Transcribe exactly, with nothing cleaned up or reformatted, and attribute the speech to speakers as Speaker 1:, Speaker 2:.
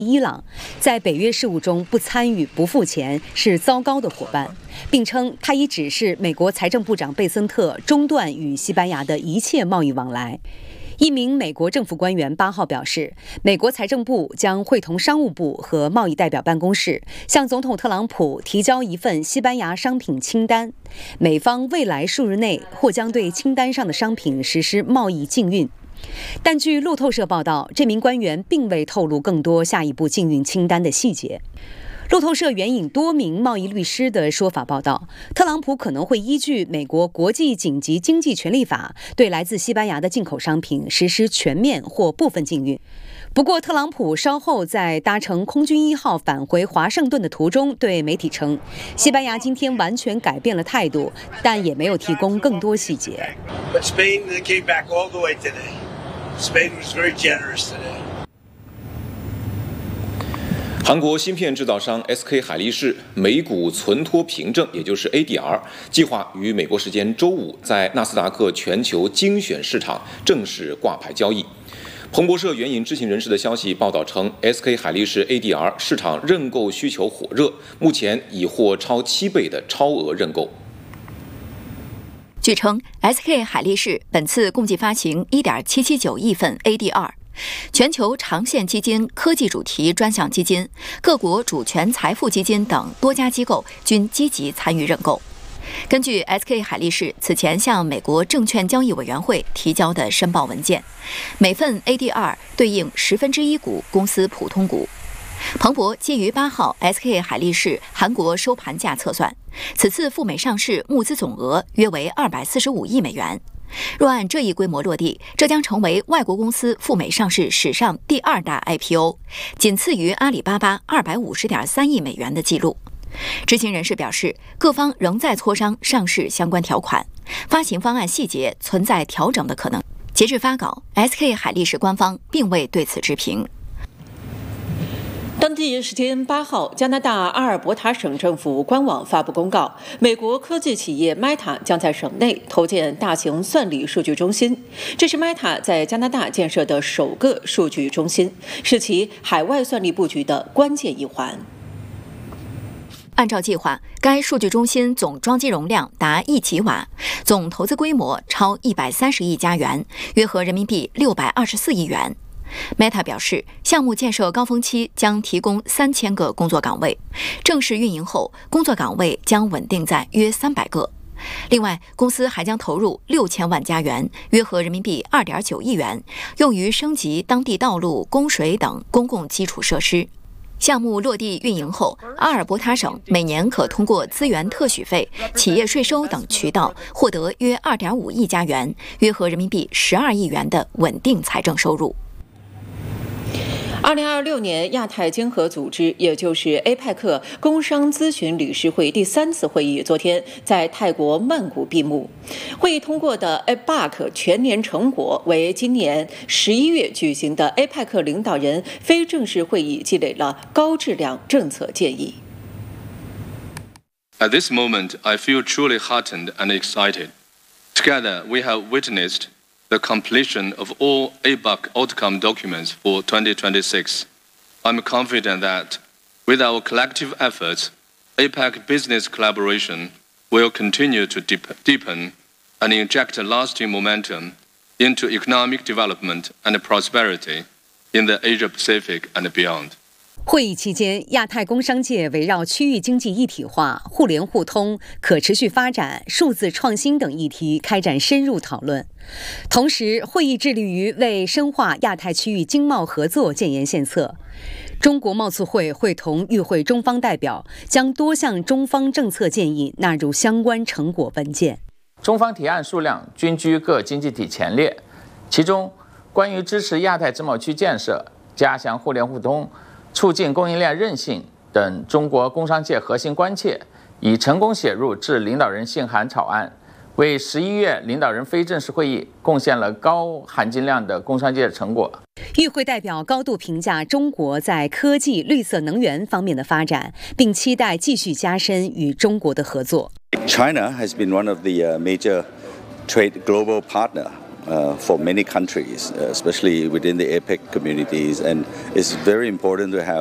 Speaker 1: 伊朗在北约事务中不参与、不付钱是糟糕的伙伴，并称他已指示美国财政部长贝森特中断与西班牙的一切贸易往来。一名美国政府官员八号表示，美国财政部将会同商务部和贸易代表办公室向总统特朗普提交一份西班牙商品清单，美方未来数日内或将对清单上的商品实施贸易禁运。但据路透社报道，这名官员并未透露更多下一步禁运清单的细节。路透社援引多名贸易律师的说法报道，特朗普可能会依据美国国际紧急经济权利法，对来自西班牙的进口商品实施全面或部分禁运。不过，特朗普稍后在搭乘空军一号返回华盛顿的途中对媒体称，西班牙今天完全改变了态度，但也没有提供更多细节。
Speaker 2: But Spain, they came back all the way today. Spain was very generous today.
Speaker 3: 韩国芯片制造商 S K 海力士美股存托凭证，也就是 A D R， 计划于美国时间周五在纳斯达克全球精选市场正式挂牌交易。彭博社援引知情人士的消息报道称 ，S K 海力士 A D R 市场认购需求火热，目前已获超七倍的超额认购。
Speaker 4: 据称 ，S K 海力士本次共计发行 一点七七九亿份 A D R。全球长线基金、科技主题专项基金、各国主权财富基金等多家机构均积极参与认购。根据 S K 海力士此前向美国证券交易委员会提交的申报文件，每份 A D R 对应十分之一股公司普通股。彭博基于八号 S K 海力士韩国收盘价测算，此次赴美上市募资总额约为二百四十五亿美元。若按这一规模落地，这将成为外国公司赴美上市史上第二大 I P O， 仅次于阿里巴巴二百五十点三亿美元的记录。知情人士表示，各方仍在磋商上市相关条款，发行方案细节存在调整的可能。截至发稿 ，S K 海力士官方并未对此置评。
Speaker 5: 当地时间八号，加拿大阿尔伯塔省政府官网发布公告，美国科技企业 Meta 将在省内投建大型算力数据中心，这是 Meta 在加拿大建设的首个数据中心，是其海外算力布局的关键一环。
Speaker 4: 按照计划，该数据中心总装机容量达一吉瓦，总投资规模超一百三十亿加元，约合人民币六百二十四亿元。Meta 表示，项目建设高峰期将提供三千个工作岗位，正式运营后，工作岗位将稳定在约三百个。另外，公司还将投入六千万加元，约合人民币二点九亿元，用于升级当地道路、供水等公共基础设施。项目落地运营后，阿尔伯塔省每年可通过资源特许费、企业税收等渠道获得约二点五亿加元，约合人民币十二亿元的稳定财政收入。
Speaker 5: 二零二六年亚太经合组织，也就是 A P E C 工商咨询理事会第三次会议昨天在泰国曼谷闭幕。会议通过的 A P E C 全年成果为今年十一月举行的 A P E C 领导人非正式会议积累了高质量政策建议。
Speaker 6: At this moment, I feel truly heartened and excited. Together, we have witnessed the completion of all A P E C outcome documents for twenty twenty-six. I'm confident that, with our collective efforts, A P E C business collaboration will continue to deep, deepen and inject lasting momentum into economic development and prosperity in the Asia-Pacific and beyond.
Speaker 1: 会议期间，亚太工商界围绕区域经济一体化、互联互通、可持续发展、数字创新等议题开展深入讨论。同时，会议致力于为深化亚太区域经贸合作建言献策。中国贸促会会同与会中方代表，将多项中方政策建议纳入相关成果文件。
Speaker 7: 中方提案数量均居各经济体前列，其中关于支持亚太自贸区建设、加强互联互通、促进供应链韧性等中国工商界核心关切，已成功写入致领导人信函草案，为十一月领导人非正式会议贡献了高含金量的工商界成果。
Speaker 1: 与会代表高度评价中国在科技、绿色能源方面的发展，并期待继续加深与中国的合作。
Speaker 8: China has been one of the major trade global partner uh, for many countries, especially within the APEC communities, and it's very important to have